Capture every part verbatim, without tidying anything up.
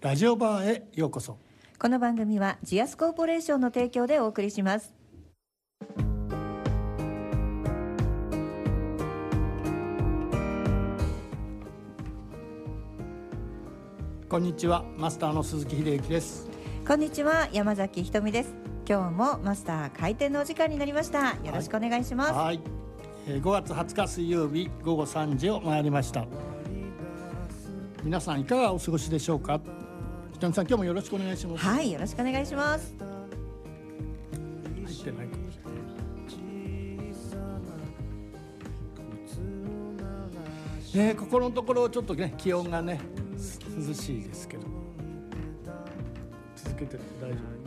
ラジオバーへようこそ。 この番組はジアスコーポレーションの提供でお送りします。 こんにちは、マスターの鈴木秀幸です。 こんにちは、山崎ひとみです。今日もマスター開店のお時間になりました。よろしくお願いします。 はい、はい、えー、ごがつはつか水曜日ごごさんじを回りました。皆さんいかがお過ごしでしょうか。ひとみさん、今日もよろしくお願いします。 はい、よろしくお願いします。 入ってないかもしれない、えー、ここのところちょっとね気温がね涼しいですけど、続けてて大丈夫。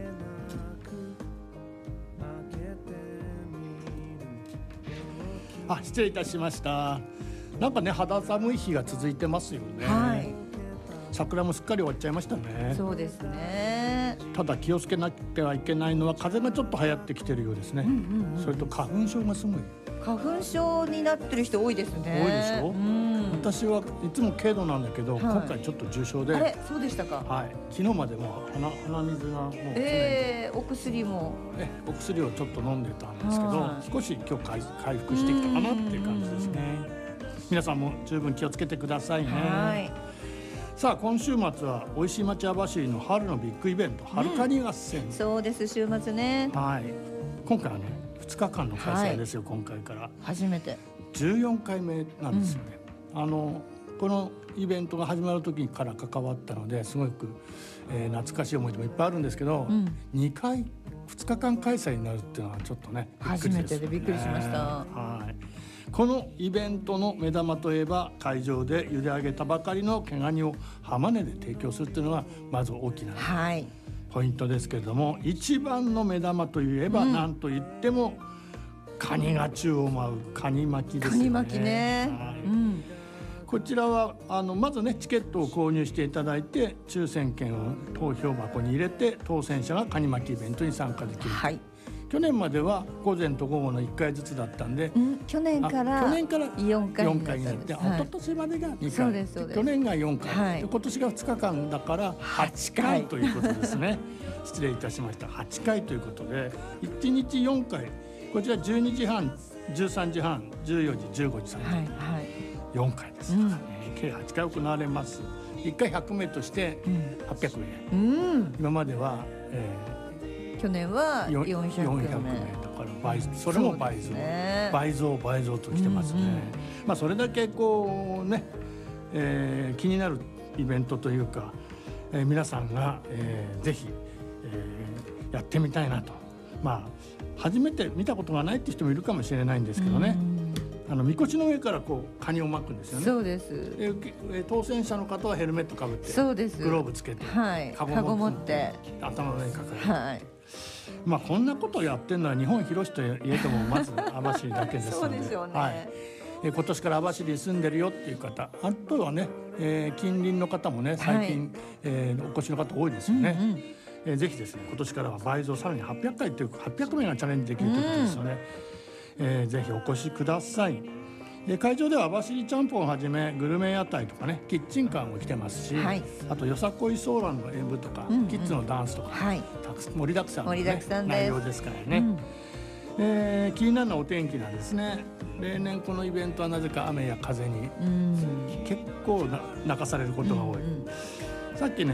あ、失礼いたしました。なんかね、肌寒い日が続いてますよね。 はい、 桜もすっかり終わっちゃいましたね。 そうですね。 ただ気をつけなきゃいけないのは風がちょっと流行ってきてるようですね、うんうんうん、それと花粉症がすごい。 花粉症になってる人多いですね。 多いでしょ、うん、私はいつも軽度なんだけど、はい、今回ちょっと重症で。 あれ、そうでしたか。 はい、昨日までも 鼻, 鼻水がもう常に、 えー、お薬もえお薬をちょっと飲んでたんですけど、少し今日回回復してきたかなっていう感じですね。皆さんも十分気をつけてくださいね。はい。さあ、今週末はおいしい町網走の春のビッグイベント、春カニ合戦、うん、 そうです、週末ね。 はい、今回はねふつかかんの開催ですよ、はい、今回から初めてじゅうよんかいめなんですよね、うん、あのこのイベントが始まる時から関わったのですごく、えー、懐かしい思い出もいっぱいあるんですけど、うん、にかいふつかかん開催になるっていうのはちょっとねびっくりですよね。 初めてでびっくりしました。 はい、このイベントの目玉といえば、会場で茹で上げたばかりの毛ガニを浜値で提供するっていうのがまず大きなポイントですけれども、はい、一番の目玉といえば、うん、なんといってもカニが宙を舞うカニ巻きですよね。 カニ巻きね、はい、うん、 こちらはあのまずねチケットを購入していただいて、抽選券を投票箱に入れて当選者がカニ巻きイベントに参加できる、はい、去年までは午前と午後のいっかいずつだったんで、 うん、去年から去年からよんかいになって、はい、一昨年までがにかい、 そうですそうです、 去年がよんかい、はい、で今年がふつかかんだからはちかいということですね。失礼いたしました。はちかいということでいちにちよんかい、こちらじゅうにじはん、じゅうさんじはん、じゅうよじ、じゅうごじ、さんじ、はいはい、よんかいですからね、うん、計はちかい行われます。いっかいひゃくめいとしてはっぴゃくえん、うん、今までは、えー、去年はよんひゃくめいだから倍、それも倍増、ね、倍増倍増ときてますね、うんうん、まあ、それだけこうね、えー、気になるイベントというか、えー、皆さんが、えー、ぜひ、えー、やってみたいなと。まあ初めて見たことがないって人もいるかもしれないんですけどね、あのみこしの上からこうカニを巻くんですよね。 そうです。 えー、当選者の方はヘルメットかぶって、 そうです、 グローブつけて、 はい、カゴ持って頭の上にかかる、 はい、 まあ、こんなことをやってるのは日本広しと言えてもまず網走だけですのでそうですよね、 はい、えー、今年から網走に住んでるよっていう方、あとはね、えー、近隣の方もね最近、はい、えー、お越しの方多いですよね、うんうん、えー、ぜひですね今年からは倍増、さらにはっぴゃっかいというはっぴゃくめいがチャレンジできるということですよね、うん、えー、ぜひお越しください。で会場では網走ちゃんぽんをはじめグルメ屋台とかねキッチンカーも来てますし、はい、あとよさこいソーランの演舞とか、うんうん、キッズのダンスとか、はい、たく盛りだくさんの、ね、内容ですからね、うん、えー、気になるのはお天気なんですね。例年このイベントはなぜか雨や風に、うん、結構な泣かされることが多い、うんうん、さっきね